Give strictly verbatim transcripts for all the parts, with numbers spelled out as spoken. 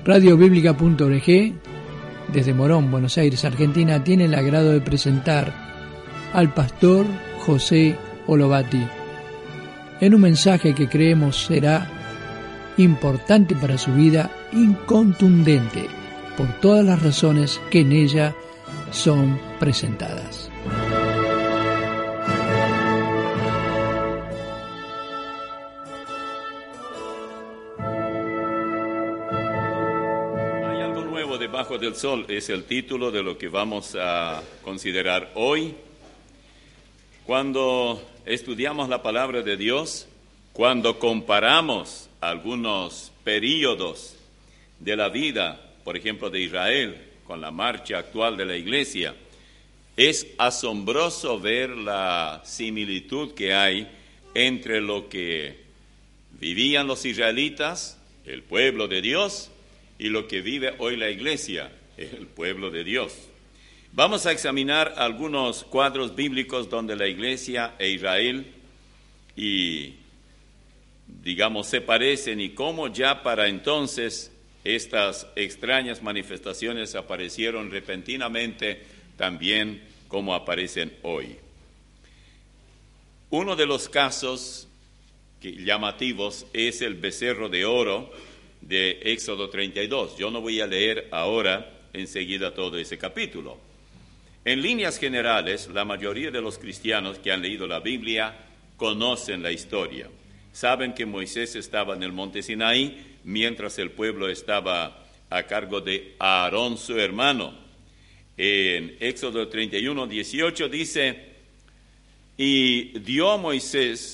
radio bíblica punto org, desde Morón, Buenos Aires, Argentina, tiene el agrado de presentar al pastor José Olovati en un mensaje que creemos será importante para su vida y contundente por todas las razones que en ella son presentadas. Debajo del sol es el título de lo que vamos a considerar hoy. Cuando estudiamos la palabra de Dios, cuando comparamos algunos períodos de la vida, por ejemplo, de Israel, con la marcha actual de la iglesia, es asombroso ver la similitud que hay entre lo que vivían los israelitas, el pueblo de Dios, y lo que vive hoy la iglesia, el pueblo de Dios. Vamos a examinar algunos cuadros bíblicos donde la iglesia e Israel, y digamos, se parecen y cómo ya para entonces estas extrañas manifestaciones aparecieron repentinamente también como aparecen hoy. Uno de los casos llamativos es el becerro de oro de Éxodo treinta y dos. Yo no voy a leer ahora enseguida todo ese capítulo. En líneas generales, la mayoría de los cristianos que han leído la Biblia conocen la historia. Saben que Moisés estaba en el monte Sinaí mientras el pueblo estaba a cargo de Aarón, su hermano. En Éxodo treinta y uno, dieciocho dice: y dio a Moisés,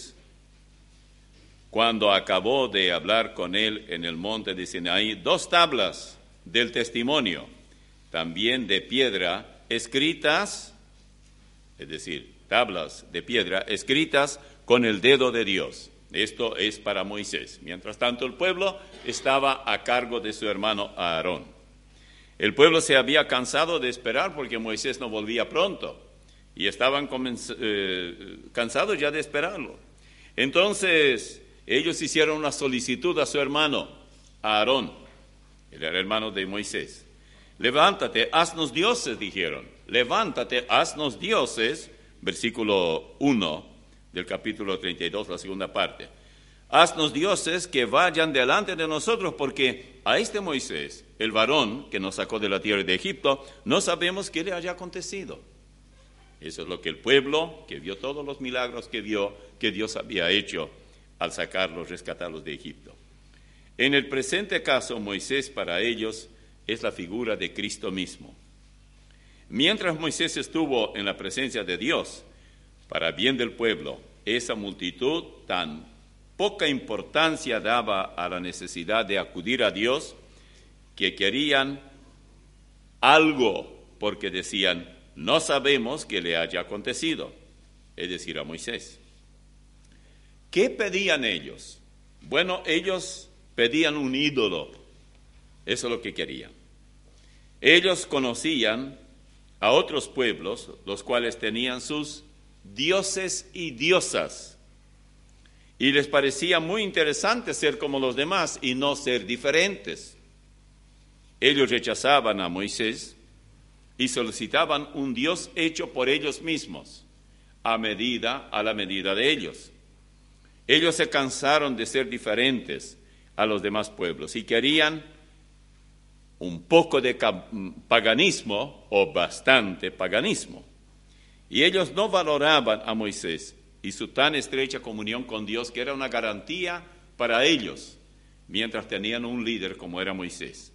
cuando acabó de hablar con él en el monte de Sinaí, dos tablas del testimonio, también de piedra, escritas, es decir, tablas de piedra, escritas con el dedo de Dios. Esto es para Moisés. Mientras tanto, el pueblo estaba a cargo de su hermano Aarón. El pueblo se había cansado de esperar porque Moisés no volvía pronto, y estaban comenz- eh, cansados ya de esperarlo. Entonces, ellos hicieron una solicitud a su hermano, a Aarón, él era hermano de Moisés. Levántate, haznos dioses, dijeron. Levántate, haznos dioses, versículo uno del capítulo treinta y dos, la segunda parte. Haznos dioses que vayan delante de nosotros, porque a este Moisés, el varón que nos sacó de la tierra de Egipto, no sabemos qué le haya acontecido. Eso es lo que el pueblo, que vio todos los milagros que vio, que Dios había hecho al sacarlos, rescatarlos de Egipto. En el presente caso, Moisés para ellos es la figura de Cristo mismo. Mientras Moisés estuvo en la presencia de Dios, para bien del pueblo, esa multitud tan poca importancia daba a la necesidad de acudir a Dios, que querían algo, porque decían, no sabemos qué le haya acontecido, es decir, a Moisés. ¿Qué pedían ellos? Bueno, ellos pedían un ídolo. Eso es lo que querían. Ellos conocían a otros pueblos, los cuales tenían sus dioses y diosas. Y les parecía muy interesante ser como los demás y no ser diferentes. Ellos rechazaban a Moisés y solicitaban un Dios hecho por ellos mismos, a medida, a la medida de ellos. Ellos se cansaron de ser diferentes a los demás pueblos y querían un poco de paganismo o bastante paganismo. Y ellos no valoraban a Moisés y su tan estrecha comunión con Dios, que era una garantía para ellos, mientras tenían un líder como era Moisés.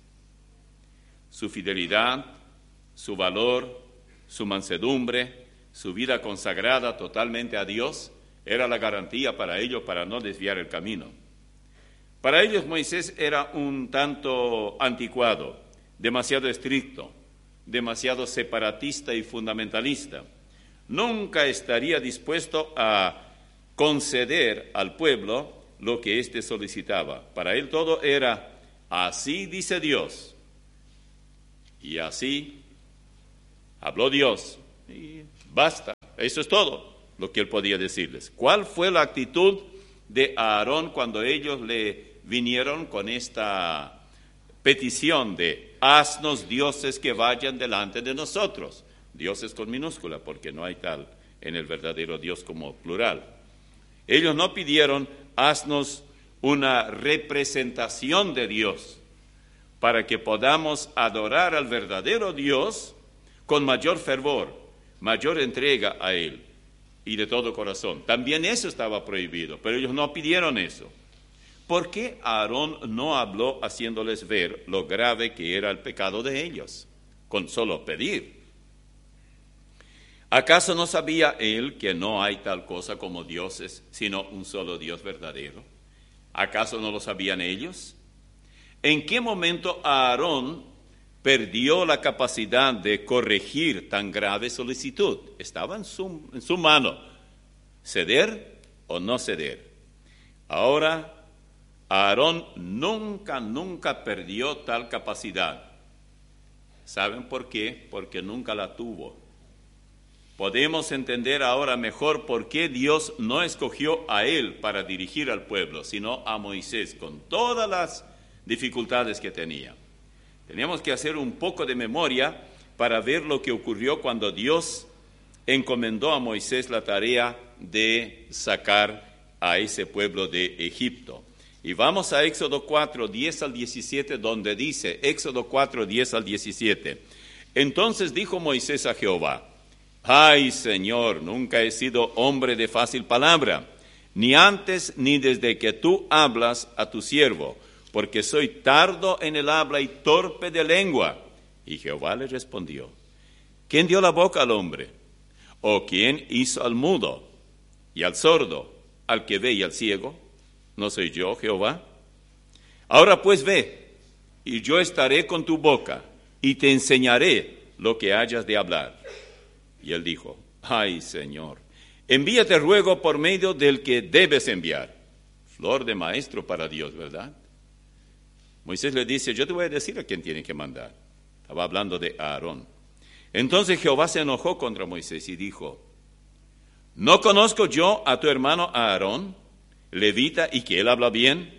Su fidelidad, su valor, su mansedumbre, su vida consagrada totalmente a Dios, era la garantía para ellos para no desviar el camino. Para ellos Moisés era un tanto anticuado, demasiado estricto, demasiado separatista y fundamentalista. Nunca estaría dispuesto a conceder al pueblo lo que éste solicitaba. Para él todo era, así dice Dios, y así habló Dios, y basta, eso es todo lo que él podía decirles. ¿Cuál fue la actitud de Aarón cuando ellos le vinieron con esta petición de haznos dioses que vayan delante de nosotros. Dioses con minúscula, porque no hay tal en el verdadero Dios como plural. Ellos no pidieron haznos una representación de Dios para que podamos adorar al verdadero Dios con mayor fervor, mayor entrega a Él y de todo corazón. También eso estaba prohibido, pero ellos no pidieron eso. ¿Por qué Aarón no habló haciéndoles ver lo grave que era el pecado de ellos, con solo pedir? ¿Acaso no sabía él que no hay tal cosa como dioses, sino un solo Dios verdadero? ¿Acaso no lo sabían ellos? ¿En qué momento Aarón perdió la capacidad de corregir tan grave solicitud? Estaba en su, en su mano, ceder o no ceder. Ahora, Aarón nunca, nunca perdió tal capacidad. ¿Saben por qué? Porque nunca la tuvo. Podemos entender ahora mejor por qué Dios no escogió a él para dirigir al pueblo, sino a Moisés, con todas las dificultades que tenía. Teníamos que hacer un poco de memoria para ver lo que ocurrió cuando Dios encomendó a Moisés la tarea de sacar a ese pueblo de Egipto. Y vamos a Éxodo cuatro, diez al diecisiete, donde dice, Éxodo cuatro, diez al diecisiete. Entonces dijo Moisés a Jehová, ay, Señor, nunca he sido hombre de fácil palabra, ni antes ni desde que tú hablas a tu siervo, porque soy tardo en el habla y torpe de lengua. Y Jehová le respondió, ¿quién dio la boca al hombre? ¿O quién hizo al mudo y al sordo, al que ve y al ciego? ¿No soy yo, Jehová? Ahora pues ve, y yo estaré con tu boca, y te enseñaré lo que hayas de hablar. Y él dijo, ay, Señor, envíate ruego por medio del que debes enviar. Flor de maestro para Dios, ¿verdad? Moisés le dice, yo te voy a decir a quién tiene que mandar. Estaba hablando de Aarón. Entonces Jehová se enojó contra Moisés y dijo, ¿no conozco yo a tu hermano Aarón, levita, y que él habla bien?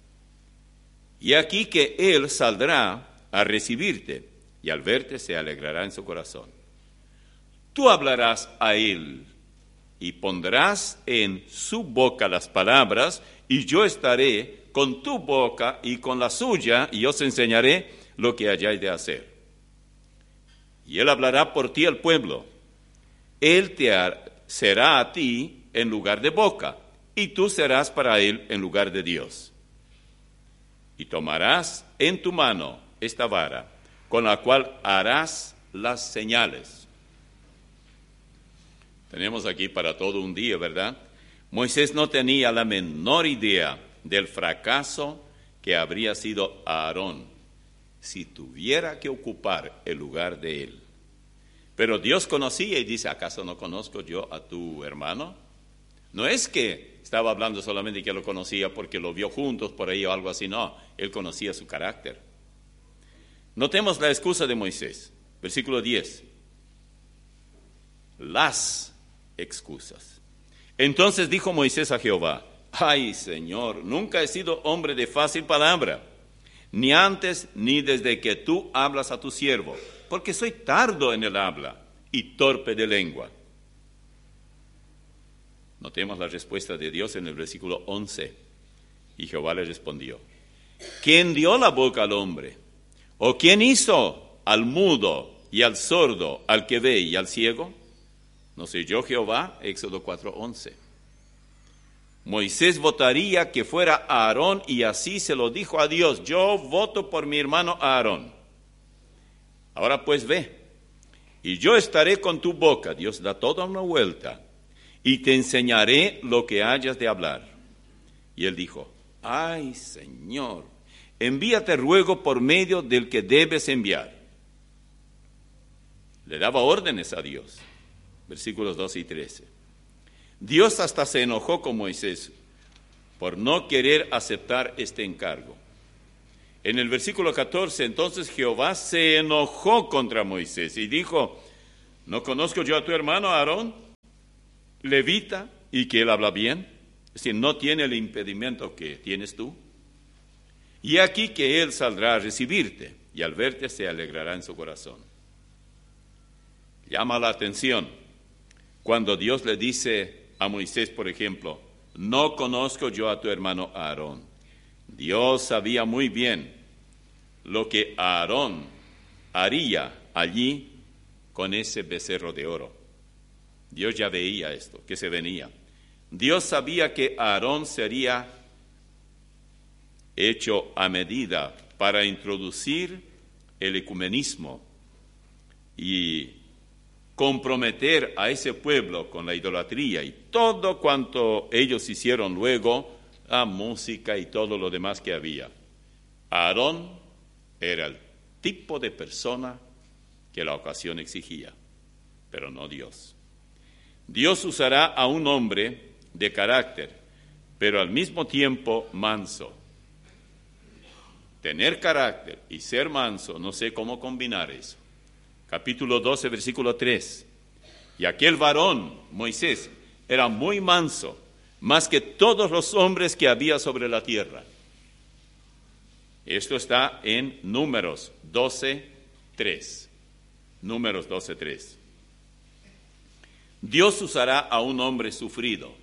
Y aquí que él saldrá a recibirte, y al verte se alegrará en su corazón. Tú hablarás a él, y pondrás en su boca las palabras, y yo estaré con tu boca y con la suya, y os enseñaré lo que hayáis de hacer. Y él hablará por ti al pueblo. Él te hará, será a ti en lugar de boca, y tú serás para él en lugar de Dios. Y tomarás en tu mano esta vara, con la cual harás las señales. Tenemos aquí para todo un día, ¿verdad? Moisés no tenía la menor idea del fracaso que habría sido Aarón si tuviera que ocupar el lugar de él. Pero Dios conocía y dice, ¿acaso no conozco yo a tu hermano? No es que estaba hablando solamente que lo conocía porque lo vio juntos por ahí o algo así, no, él conocía su carácter. Notemos la excusa de Moisés, versículo diez. Las excusas. Entonces dijo Moisés a Jehová, ay, Señor, nunca he sido hombre de fácil palabra, ni antes ni desde que tú hablas a tu siervo, porque soy tardo en el habla y torpe de lengua. Notemos la respuesta de Dios en el versículo once. Y Jehová le respondió, ¿quién dio la boca al hombre? ¿O quién hizo al mudo y al sordo, al que ve y al ciego? ¿No soy yo, Jehová? Éxodo cuatro, once. Moisés votaría que fuera Aarón y así se lo dijo a Dios, yo voto por mi hermano Aarón. Ahora pues ve, y yo estaré con tu boca, Dios da toda una vuelta, y te enseñaré lo que hayas de hablar. Y él dijo, ay, Señor, envíate ruego por medio del que debes enviar. Le daba órdenes a Dios. Versículos doce y trece. Dios hasta se enojó con Moisés por no querer aceptar este encargo. En el versículo catorce, entonces Jehová se enojó contra Moisés y dijo, ¿no conozco yo a tu hermano Aarón, levita, y que él habla bien? Es decir, no tiene el impedimento que tienes tú. Y aquí que él saldrá a recibirte, y al verte se alegrará en su corazón. Llama la atención cuando Dios le dice a Moisés, por ejemplo, no conozco yo a tu hermano Aarón. Dios sabía muy bien lo que Aarón haría allí con ese becerro de oro. Dios ya veía esto, que se venía. Dios sabía que Aarón sería hecho a medida para introducir el ecumenismo y comprometer a ese pueblo con la idolatría y todo cuanto ellos hicieron luego, la música y todo lo demás que había. Aarón era el tipo de persona que la ocasión exigía, pero no Dios. Dios usará a un hombre de carácter, pero al mismo tiempo manso. Tener carácter y ser manso, no sé cómo combinar eso. Capítulo doce, versículo tres. Y aquel varón, Moisés, era muy manso, más que todos los hombres que había sobre la tierra. Esto está en Números doce, tres. Números doce, tres. Dios usará a un hombre sufrido,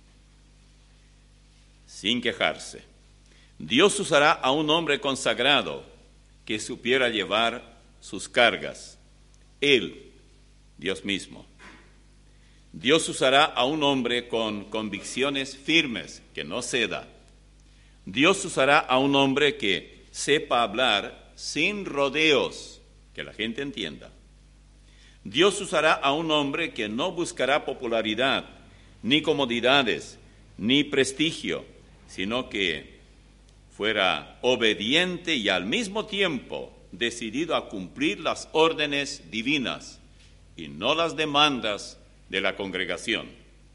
sin quejarse. Dios usará a un hombre consagrado que supiera llevar sus cargas. Él, Dios mismo. Dios usará a un hombre con convicciones firmes, que no ceda. Dios usará a un hombre que sepa hablar sin rodeos, que la gente entienda. Dios usará a un hombre que no buscará popularidad, ni comodidades, ni prestigio, sino que fuera obediente y al mismo tiempo decidido a cumplir las órdenes divinas y no las demandas de la congregación.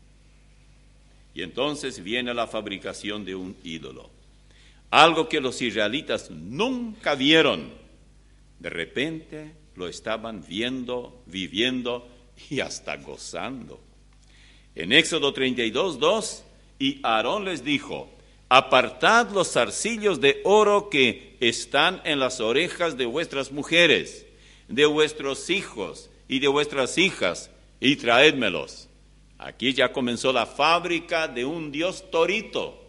Y entonces viene la fabricación de un ídolo, algo que los israelitas nunca vieron. De repente lo estaban viendo, viviendo y hasta gozando. En Éxodo treinta y dos, dos, y Aarón les dijo, apartad los zarcillos de oro que están en las orejas de vuestras mujeres, de vuestros hijos y de vuestras hijas, y traédmelos. Aquí ya comenzó la fábrica de un dios torito.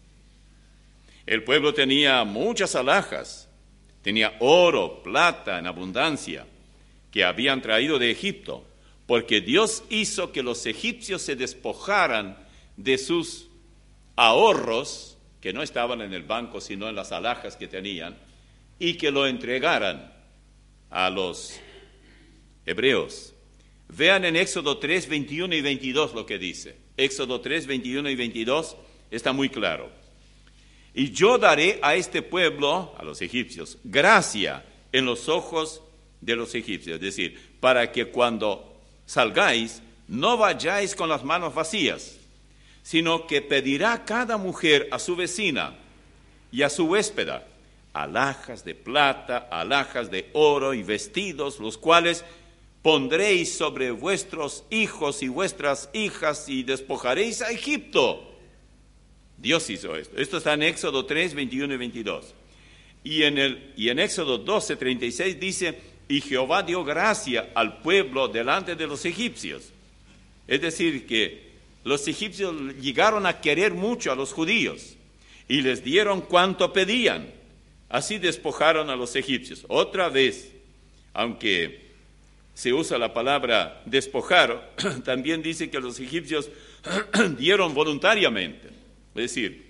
El pueblo tenía muchas alhajas, tenía oro, plata en abundancia, que habían traído de Egipto, porque Dios hizo que los egipcios se despojaran de sus ahorros, que no estaban en el banco, sino en las alhajas que tenían, y que lo entregaran a los hebreos. Vean en Éxodo tres, veintiuno y veintidós lo que dice. Éxodo tres, veintiuno y veintidós está muy claro. Y yo daré a este pueblo, a los egipcios, gracia en los ojos de los egipcios. Es decir, para que cuando salgáis, no vayáis con las manos vacías, sino que pedirá cada mujer a su vecina y a su huéspeda alhajas de plata, alhajas de oro y vestidos, los cuales pondréis sobre vuestros hijos y vuestras hijas y despojaréis a Egipto. Dios hizo esto. Esto está en Éxodo tres, veintiuno y veintidós. Y en, el, y en Éxodo doce, treinta y seis dice, y Jehová dio gracia al pueblo delante de los egipcios. Es decir, que los egipcios llegaron a querer mucho a los judíos y les dieron cuanto pedían. Así despojaron a los egipcios. Otra vez, aunque se usa la palabra despojar, también dice que los egipcios dieron voluntariamente. Es decir,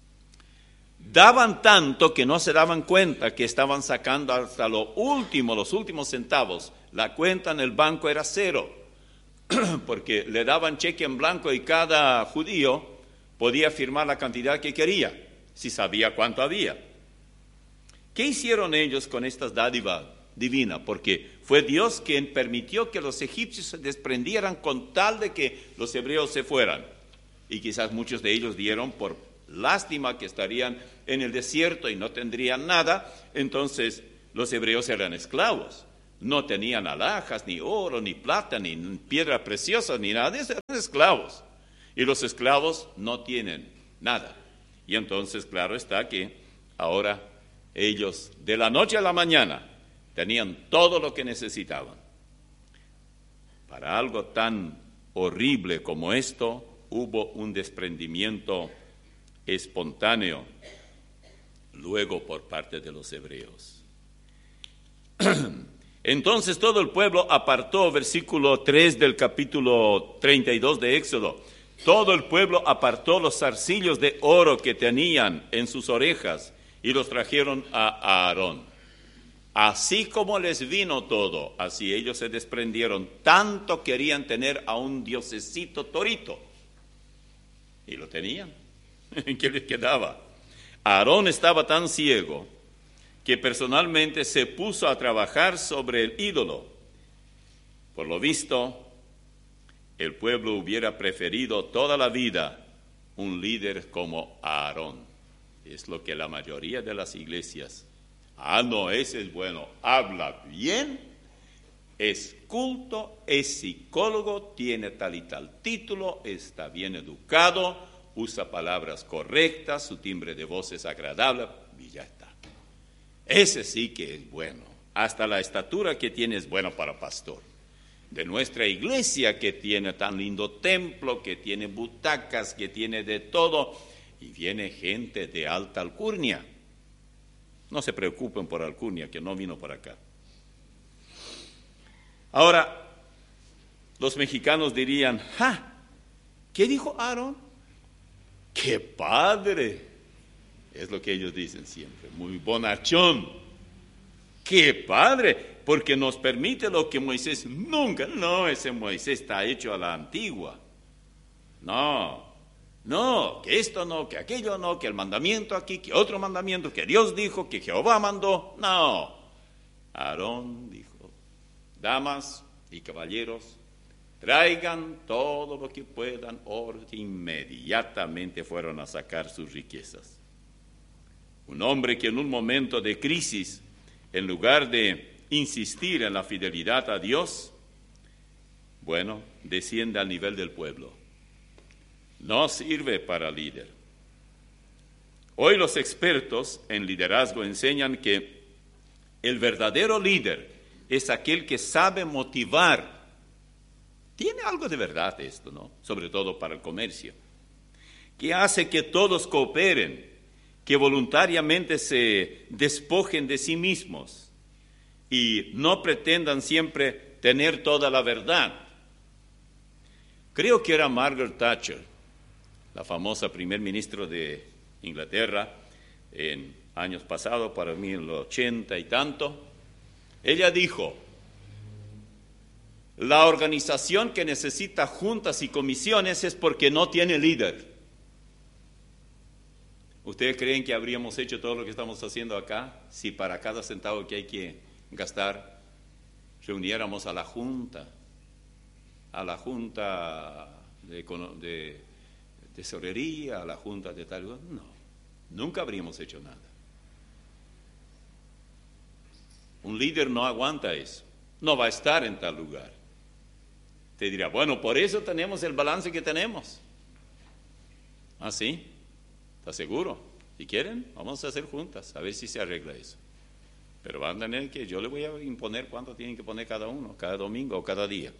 daban tanto que no se daban cuenta que estaban sacando hasta lo último, los últimos centavos. La cuenta en el banco era cero, porque le daban cheque en blanco y cada judío podía firmar la cantidad que quería, si sabía cuánto había. ¿Qué hicieron ellos con estas dádivas divinas? Porque fue Dios quien permitió que los egipcios se desprendieran con tal de que los hebreos se fueran. Y quizás muchos de ellos dieron por lástima que estarían en el desierto y no tendrían nada. Entonces los hebreos eran esclavos. No tenían alhajas, ni oro, ni plata, ni piedra preciosa, ni nada de eso. Eran esclavos. Y los esclavos no tienen nada. Y entonces, claro está que ahora Ellos de la noche a la mañana tenían todo lo que necesitaban. Para algo tan horrible como esto, hubo un desprendimiento espontáneo luego por parte de los hebreos. Entonces todo el pueblo apartó, versículo tres del capítulo treinta y dos de Éxodo, todo el pueblo apartó los zarcillos de oro que tenían en sus orejas y los trajeron a Aarón. Así como les vino todo, así ellos se desprendieron, tanto querían tener a un diosecito torito. Y lo tenían. ¿Qué les quedaba? Aarón estaba tan ciego que personalmente se puso a trabajar sobre el ídolo. Por lo visto, el pueblo hubiera preferido toda la vida un líder como Aarón. Es lo que la mayoría de las iglesias, ah, no, ese es bueno, habla bien, es culto, es psicólogo, tiene tal y tal título, está bien educado, usa palabras correctas, su timbre de voz es agradable, y ya está. Ese sí que es bueno. Hasta la estatura que tiene es bueno para pastor. De nuestra iglesia, que tiene tan lindo templo, que tiene butacas, que tiene de todo, y viene gente de alta alcurnia. No se preocupen por alcurnia, que no vino por acá. Ahora, los mexicanos dirían, ¡ja! ¿Qué dijo Aarón? ¡Qué padre! Es lo que ellos dicen siempre, muy bonachón. ¡Qué padre! Porque nos permite lo que Moisés nunca, no, ese Moisés está hecho a la antigua. No, no, que esto no, que aquello no, que el mandamiento aquí, que otro mandamiento, que Dios dijo, que Jehová mandó. No, Aarón dijo, damas y caballeros, traigan todo lo que puedan, oro. Inmediatamente fueron a sacar sus riquezas. Un hombre que en un momento de crisis, en lugar de insistir en la fidelidad a Dios, bueno, desciende al nivel del pueblo. No sirve para líder. Hoy los expertos en liderazgo enseñan que el verdadero líder es aquel que sabe motivar. Tiene algo de verdad esto, ¿no? Sobre todo para el comercio. Que hace que todos cooperen, que voluntariamente se despojen de sí mismos y no pretendan siempre tener toda la verdad. Creo que era Margaret Thatcher, la famosa primer ministro de Inglaterra en años pasados, para mí en los ochenta y tanto. Ella dijo, la organización que necesita juntas y comisiones es porque no tiene líder. ¿Ustedes creen que habríamos hecho todo lo que estamos haciendo acá si para cada centavo que hay que gastar reuniéramos a la Junta, a la Junta de, de Tesorería, a la Junta de tal? No, nunca habríamos hecho nada. Un líder no aguanta eso, no va a estar en tal lugar. Te dirá, bueno, por eso tenemos el balance que tenemos. ¿Ah, sí? ¿Está seguro? Si quieren, vamos a hacer juntas, a ver si se arregla eso. Pero van a tener que, yo le voy a imponer cuánto tienen que poner cada uno, cada domingo o cada día.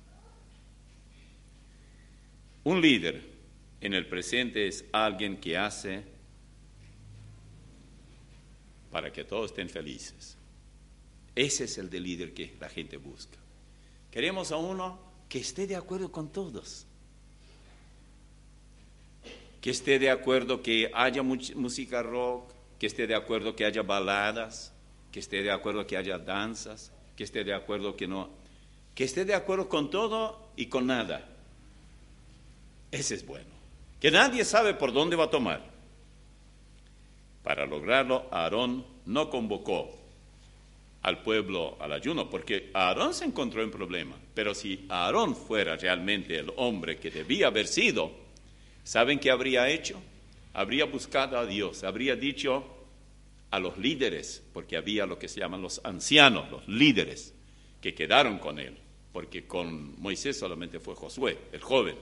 Un líder en el presente es alguien que hace para que todos estén felices. Ese es el de líder que la gente busca. Queremos a uno que esté de acuerdo con todos. Que esté de acuerdo que haya música rock, que esté de acuerdo que haya baladas, que esté de acuerdo que haya danzas, que esté de acuerdo que no, que esté de acuerdo con todo y con nada. Ese es bueno. Que nadie sabe por dónde va a tomar. Para lograrlo, Aarón no convocó al pueblo al ayuno, porque Aarón se encontró en problema. Pero si Aarón fuera realmente el hombre que debía haber sido, ¿saben qué habría hecho? Habría buscado a Dios, habría dicho a los líderes, porque había lo que se llaman los ancianos, los líderes, que quedaron con él, porque con Moisés solamente fue Josué, el joven.